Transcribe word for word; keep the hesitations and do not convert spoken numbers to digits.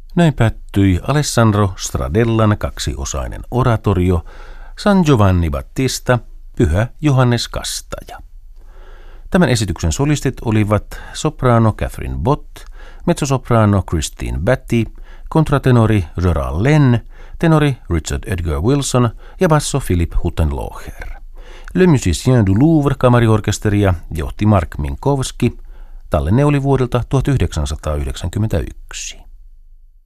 Näin päättyi Alessandro Stradellan kaksiosainen oratorio San Giovanni Battista, Pyhä Johannes Kastaja. Tämän esityksen solistit olivat sopraano Catherine Bott, mezzosopraano Christine Batty, kontratenori Gerald Lenn, tenori Richard Edgar Wilson ja basso Philip Huttenlocher. Le Musicien du Louvre kamariorkesteria johti Mark Minkowski. Tallenne oli vuodelta tuhatyhdeksänsataayhdeksänkymmentäyksi.